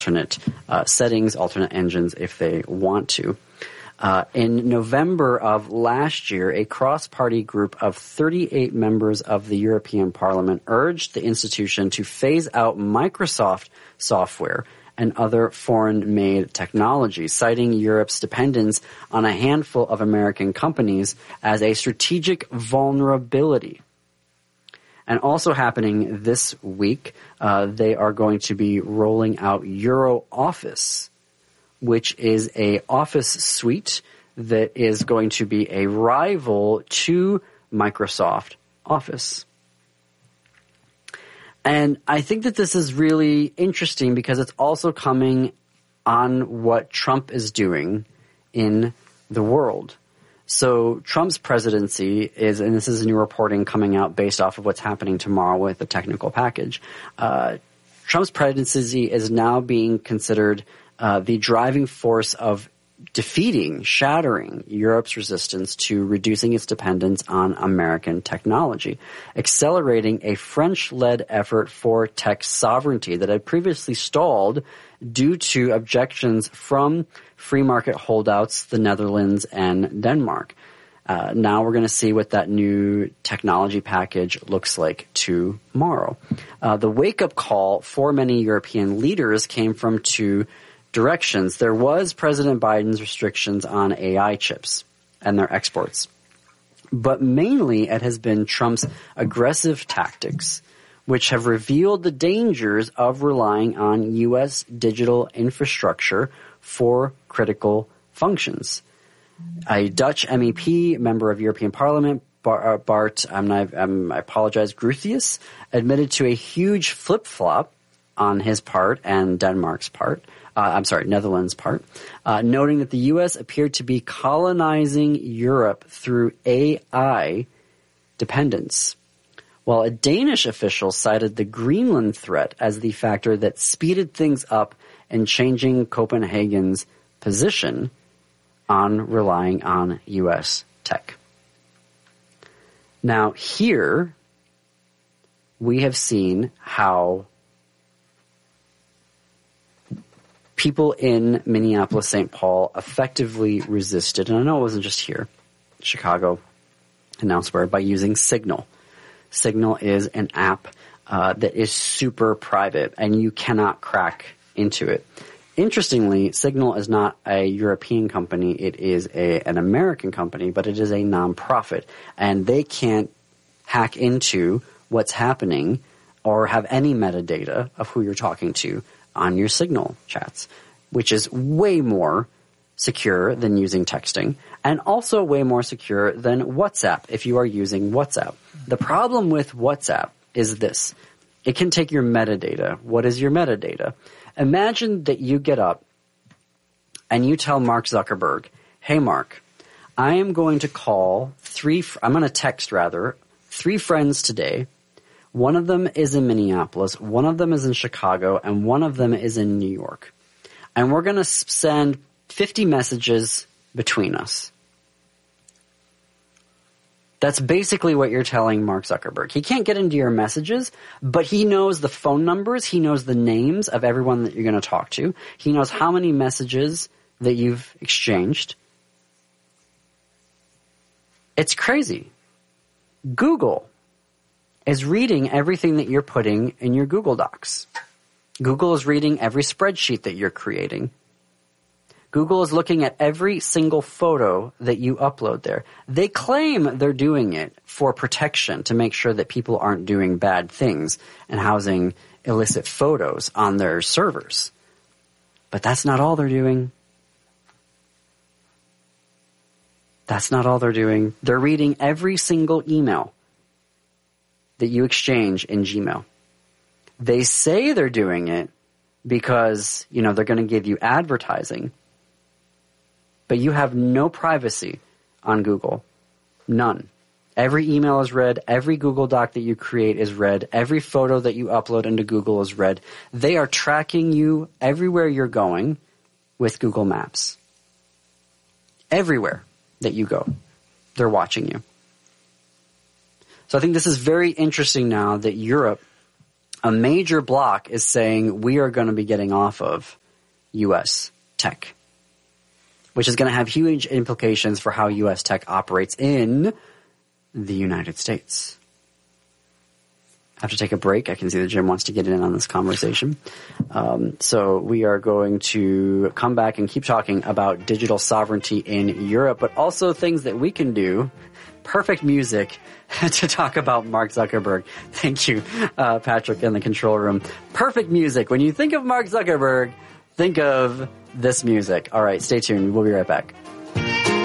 alternate settings, alternate engines if they want to. In November of last year, a cross-party group of 38 members of the European Parliament urged the institution to phase out Microsoft software and other foreign-made technologies, citing Europe's dependence on a handful of American companies as a strategic vulnerability. And also happening this week, they are going to be rolling out EuroOffice, which is a office suite that is going to be a rival to Microsoft Office. And I think that this is really interesting because it's also coming on what Trump is doing in the world. So Trump's presidency is, and this is new reporting coming out based off of what's happening tomorrow with the technical package. Trump's presidency is now being considered the driving force of defeating, shattering Europe's resistance to reducing its dependence on American technology, accelerating a French-led effort for tech sovereignty that had previously stalled due to objections from free market holdouts, the Netherlands and Denmark. Now we're going to see what that new technology package looks like tomorrow. The wake-up call for many European leaders came from two directions. There was President Biden's restrictions on AI chips and their exports. But mainly it has been Trump's aggressive tactics, which have revealed the dangers of relying on U.S. digital infrastructure for critical functions. A Dutch MEP, member of European Parliament, Bart, I apologize, Groothuis, admitted to a huge flip-flop on his part and Denmark's part. Netherlands' part, noting that the U.S. appeared to be colonizing Europe through AI dependence, while a Danish official cited the Greenland threat as the factor that speeded things up in changing Copenhagen's position on relying on U.S. tech. Now, here we have seen how people in Minneapolis, St. Paul effectively resisted, and I know it wasn't just here, Chicago and elsewhere, by using Signal. Signal is an app that is super private, and you cannot crack into it. Interestingly, Signal is not a European company. It is an American company, but it is a nonprofit, and they can't hack into what's happening or have any metadata of who you're talking to on your Signal chats, which is way more secure than using texting and also way more secure than WhatsApp if you are using WhatsApp. The problem with WhatsApp is this. It can take your metadata. What is your metadata? Imagine that you get up and you tell Mark Zuckerberg, hey, Mark, I'm going to text three friends today. One of them is in Minneapolis, one of them is in Chicago, and one of them is in New York. And we're going to send 50 messages between us. That's basically what you're telling Mark Zuckerberg. He can't get into your messages, but he knows the phone numbers, he knows the names of everyone that you're going to talk to. He knows how many messages that you've exchanged. It's crazy. Google is reading everything that you're putting in your Google Docs. Google is reading every spreadsheet that you're creating. Google is looking at every single photo that you upload there. They claim they're doing it for protection to make sure that people aren't doing bad things and housing illicit photos on their servers. But that's not all they're doing. That's not all they're doing. They're reading every single email that you exchange in Gmail. They say they're doing it because, they're going to give you advertising. But you have no privacy on Google. None. Every email is read. Every Google Doc that you create is read. Every photo that you upload into Google is read. They are tracking you everywhere you're going with Google Maps. Everywhere that you go, they're watching you. So I think this is very interesting now that Europe a major bloc is saying we are going to be getting off of U.S. tech, which is going to have huge implications for how U.S. tech operates in the United States. I have to take a break. I can see that Jim wants to get in on this conversation. So we are going to come back and keep talking about digital sovereignty in Europe, but also things that we can do. Perfect music to talk about Mark Zuckerberg. Thank you, Patrick, in the control room. Perfect music. When you think of Mark Zuckerberg, think of this music. All right, stay tuned. We'll be right back.